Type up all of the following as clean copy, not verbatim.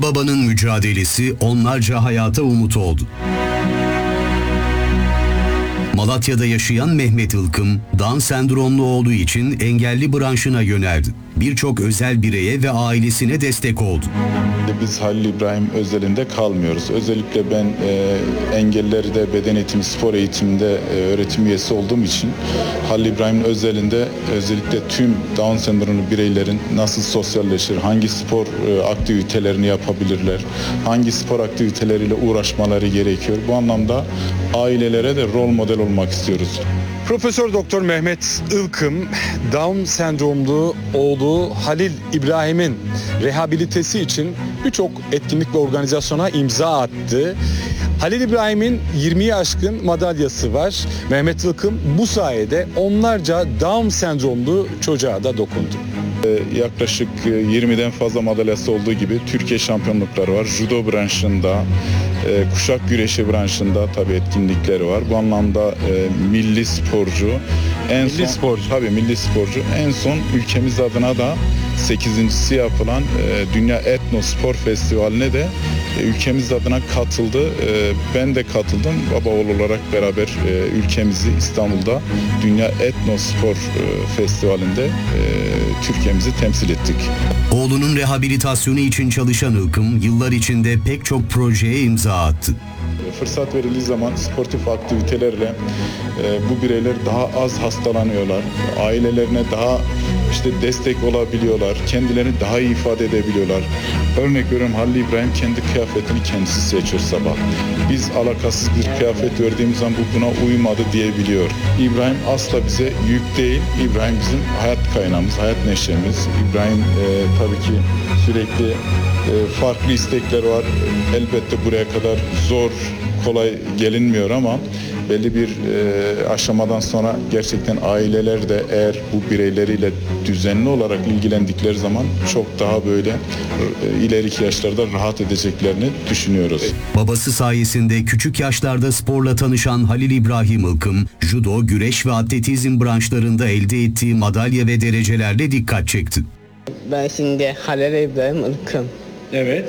babanın mücadelesi onlarca hayata umut oldu. Malatya'da yaşayan Mehmet Ilkım, Down sendromlu olduğu için engelli branşına yöneldi. Birçok özel bireye ve ailesine destek oldu. Biz Halil İbrahim özelinde kalmıyoruz. Özellikle ben engellilerde beden eğitimi, spor eğitiminde öğretim üyesi olduğum için Halil İbrahim özelinde özellikle tüm Down sendromlu bireylerin nasıl sosyalleşir, hangi spor aktivitelerini yapabilirler, hangi spor aktiviteleriyle uğraşmaları gerekiyor. Bu anlamda ailelere de rol model olmak istiyoruz. Profesör Doktor Mehmet Ilkım, Down sendromlu oğlu Halil İbrahim'in rehabilitesi için birçok etkinlik ve organizasyona imza attı. Halil İbrahim'in 20'ye aşkın madalyası var. Mehmet Ilkım bu sayede onlarca Down sendromlu çocuğa da dokundu. Yaklaşık 20'den fazla madalyası olduğu gibi Türkiye şampiyonlukları var. Judo branşında, kuşak güreşi branşında tabii etkinlikleri var. Bu anlamda milli sporcu. Milli sporcu. En son ülkemiz adına da 8.'si yapılan Dünya Etno Spor Festivali'ne de ülkemiz adına katıldı. Ben de katıldım. Baba oğul olarak beraber ülkemizi İstanbul'da Dünya Etno Spor Festivali'nde Türkiye'mizi temsil ettik. Oğlunun rehabilitasyonu için çalışan Ilkım, yıllar içinde pek çok projeye imza attı. Fırsat verildiği zaman sportif aktivitelerle bu bireyler daha az hastalanıyorlar. Ailelerine daha destek olabiliyorlar. Kendilerini daha iyi ifade edebiliyorlar. Örnek veriyorum, Halil İbrahim kendi kıyafetini kendisi seçiyor sabah. Biz alakasız bir kıyafet verdiğimiz zaman bu buna uymadı diyebiliyor. İbrahim asla bize yük değil. İbrahim bizim hayat kaynağımız, hayat neşemiz. İbrahim tabii ki sürekli farklı istekler var. Elbette buraya kadar zor, kolay gelinmiyor ama belli bir aşamadan sonra gerçekten aileler de eğer bu bireyleriyle düzenli olarak ilgilendikleri zaman çok daha böyle ileriki yaşlarda rahat edeceklerini düşünüyoruz. Babası sayesinde küçük yaşlarda sporla tanışan Halil İbrahim Ilkım, judo, güreş ve atletizm branşlarında elde ettiği madalya ve derecelerle dikkat çekti. Ben şimdi Halil İbrahim Ilkım. Evet.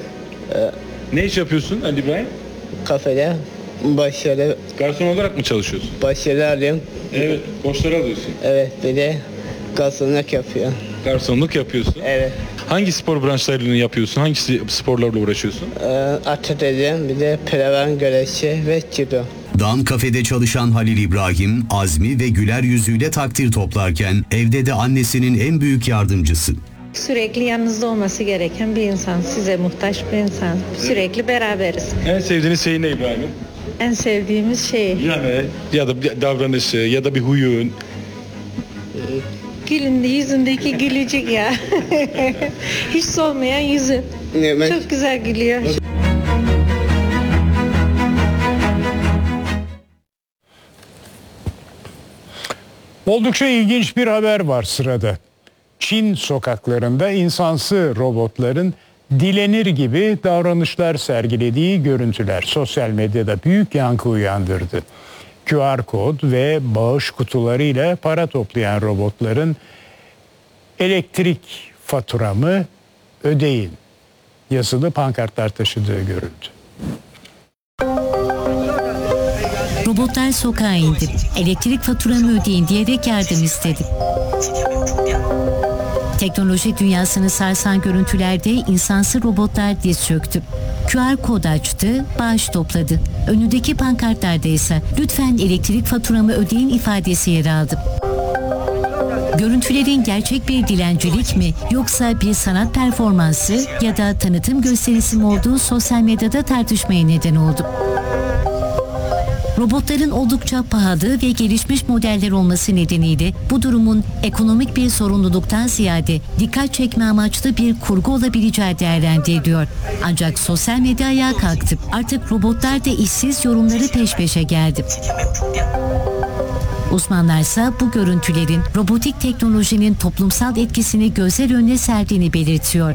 Ne iş yapıyorsun Ali İbrahim? Kafede başarı. Garson olarak mı çalışıyorsun? Başarı alıyorum. Evet. Borçları alıyorsun. Evet, bir de garsonluk yapıyorum. Garsonluk yapıyorsun. Evet. Hangi spor branşlarını yapıyorsun? Hangi sporlarla uğraşıyorsun? Atletizm, bir de pelavan güreşi ve judo. Dan kafede çalışan Halil İbrahim, azmi ve güler yüzüyle takdir toplarken evde de annesinin en büyük yardımcısı. Sürekli yanınızda olması gereken bir insan, size muhtaç bir insan. Sürekli beraberiz. En sevdiğiniz şey ne İbrahim'in? En sevdiğimiz şey Yani ya da bir davranışı ya da bir huyun. Gülün yüzündeki gülücük ya. Hiç solmayan yüzü. Çok güzel gülüyor. Oldukça ilginç bir haber var sırada. Çin sokaklarında insansı robotların dilenir gibi davranışlar sergilediği görüntüler sosyal medyada büyük yankı uyandırdı. QR kod ve bağış kutularıyla para toplayan robotların elektrik faturamı ödeyin yazılı pankartlar taşıdığı görüldü. Robotlar sokağa indi. Elektrik faturamı ödeyin diyerek yardım istedi. Teknoloji dünyasını sarsan görüntülerde insansı robotlar diz çöktü. QR kod açtı, bağış topladı. Önündeki pankartlarda ise lütfen elektrik faturamı ödeyin ifadesi yer aldı. Görüntülerin gerçek bir dilencilik mi yoksa bir sanat performansı ya da tanıtım gösterisi mi olduğu sosyal medyada tartışmaya neden oldu. Robotların oldukça pahalı ve gelişmiş modeller olması nedeniyle bu durumun ekonomik bir sorumluluktan ziyade dikkat çekme amaçlı bir kurgu olabileceği değerlendiriliyor. Ancak sosyal medya ayağa kalktı. Artık robotlar da işsiz yorumları peş peşe geldi. Uzmanlarsa bu görüntülerin robotik teknolojinin toplumsal etkisini gözler önüne serdiğini belirtiyor.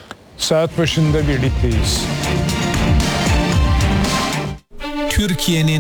Saat başında birlikteyiz. Türkiye'nin